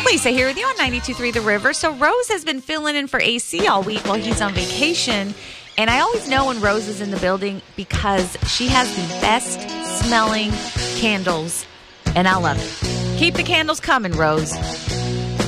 Lisa here with you on 92.3 The River. So Rose has been filling in for AC all week while he's on vacation. And I always know when Rose is in the building because she has the best smelling candles. And I love it. Keep the candles coming, Rose.